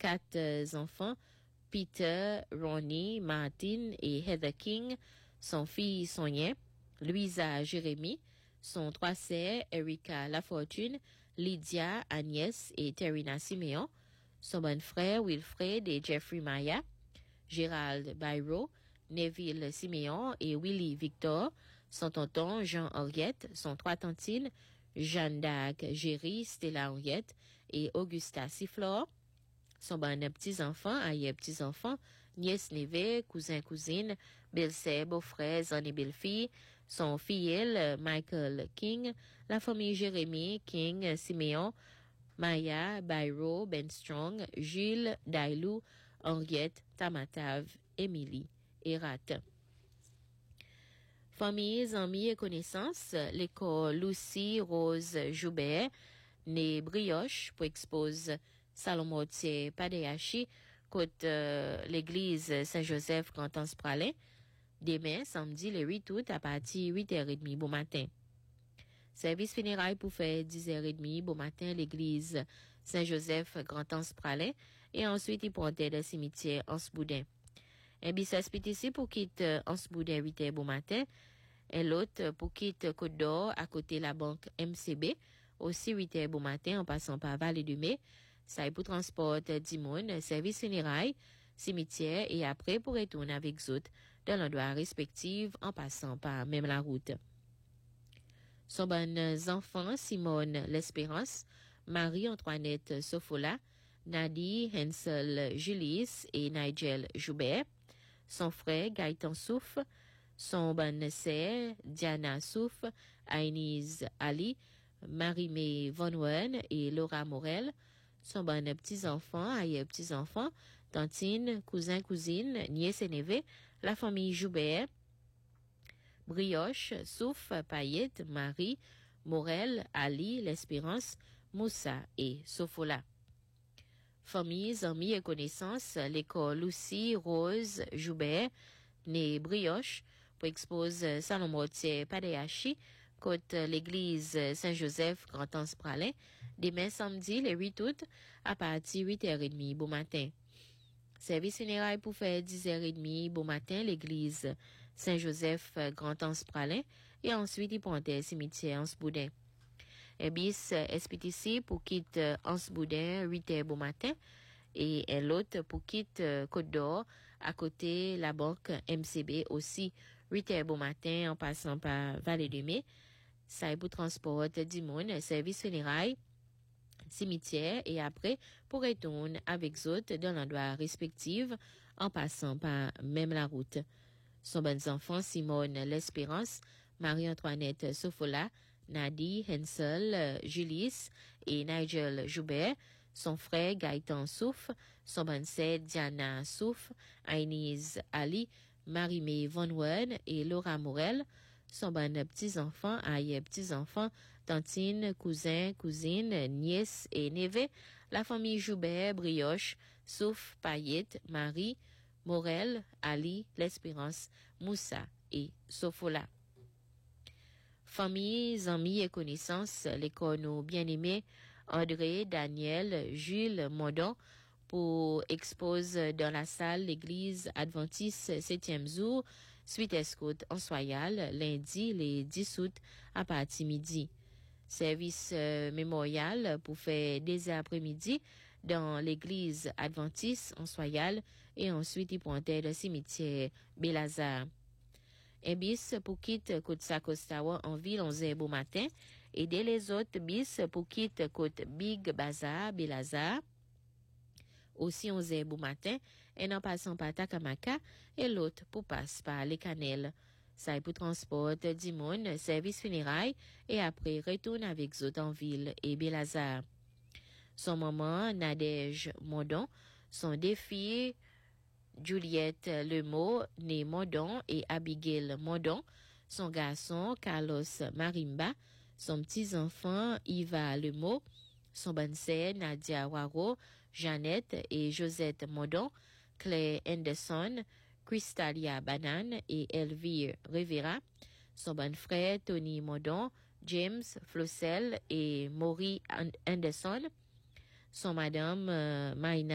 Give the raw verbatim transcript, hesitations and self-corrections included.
quatre euh, enfants, Peter, Ronnie, Martin et Heather King, son fils Sonia, Louisa Jérémy, son trois sœurs, Erika Lafortune, Lydia, Agnès et Terina Siméon, son bon frère Wilfred et Jeffrey Maya, Gérald Bayro, Neville Siméon et Willy Victor, son tonton Jean Henriette, son trois tantines, Jeanne d'Arc, Géry, Stella Henriette et Augusta Sifflor, son bon petits-enfants, aïe petits-enfants, nièce Neve, cousin cousine, belle-sœur, beau-frère, zone et belle-fille, son filleul Michael King, la famille Jérémy King, Siméon, Maya, Bayro, Ben Strong, Gilles, Dailou, Henriette, Tamatave, Émilie et Rat. Familles, amis et connaissances, l'école Lucie Rose Joubert, née Brioche, pour expose Salomortier Padeachi, côte euh, l'église Saint-Joseph Canton Spralin, demain, samedi, le huit août, à partir de huit heures trente bon matin. Service funérailles pour faire dix heures trente bon matin, l'église Saint-Joseph Canton Spralin, et ensuite, il pointait le cimetière Anse-Boudin. Un bis ici pour quitter Anse-Boudin huit heures bon matin, et l'autre pour quitter Côte d'Or à côté la banque M C B, aussi huit heures bon matin en passant par Vallée de Mai. Ça est pour transport Dimone, service funérailles, cimetière et après pour retourner avec autres dans l'endroit respectif en passant par même la route. Son bonnes enfants Simone L'Espérance, Marie-Antoinette Sofola, Nadie Hensel Julis et Nigel Joubert, son frère Gaëtan Souf, son bonne sœur Diana Souf, Aïnise Ali, Marie-Mé Von Wen et Laura Morel, son bon petits-enfants, aïe petits-enfants, tantine, cousin, cousine, nièce et neveu, la famille Joubert, Brioche, Souf, Payette, Marie, Morel, Ali, L'Espérance, Moussa et Sofola. Familles, amis et connaissances, l'école Lucie Rose Joubert, née Brioche, pour expose Salomortier Padeachi, côte l'église Saint-Joseph Canton Spralin, demain samedi, le huit août, à partir de huit heures trente bon matin. Service funérailles pour faire dix heures trente bon matin, l'église Saint-Joseph Canton Spralin, et ensuite, il pointait cimetière Anse-Boudin. Un bis S P T C pour quitter Anse-Boudin huit heures bon matin, et un l'autre pour quitter Côte d'Or à côté la banque M C B aussi huit heures bon matin en passant par Vallée de Mai. Ça est pour transport Dimone, service funérailles, cimetière et après pour retourner avec autres dans l'endroit respectif en passant par même la route. Son bonnes enfants Simone L'Espérance, Marie-Antoinette Sofola, Nadie Hensel Julis et Nigel Joubert, son frère Gaëtan Souf, son bonne sœur Diana Souf, Aïnise Ali, Marie-Mé Von Wen et Laura Morel, son bon petits-enfants, aïe petits-enfants, tantine, cousin, cousine, nièce et neveu, la famille Joubert, Brioche, Souf, Payette, Marie, Morel, Ali, L'Espérance, Moussa et Sofola. Familles, amis et connaissances, l'école nos bien-aimés, André, Daniel, Jules, Mondon, pour expose dans la salle l'église adventiste septième jour, suite escoute en soyal, lundi, les dix août, à partir midi. Service euh, mémorial pour faire des après-midi dans l'église adventiste en soyal et ensuite il pointait le cimetière Belazar. Un bis pour quitter côte Sakostawa en ville onze heures bon matin et dès les autres bis pour quitter côte Big Bazar, Belazar, aussi onze heures bon matin et en passant par Takamaka et l'autre pour passer par les Canelles. Ça est pour transport Dimone, service funérailles et après retourne avec autres en ville et Belazar. Son maman Nadège Mondon, son deux filles Juliette Lemo, née Mondon et Abigail Mondon, son garçon Carlos Marimba, son petit-enfant Iva Lemo, son bonne sœur Nadia Waro, Jeannette et Josette Mondon, Claire Anderson, Cristalia Banane et Elvire Rivera, son bon frère Tony Mondon, James Flossel et Maury Anderson, son madame euh, Maïna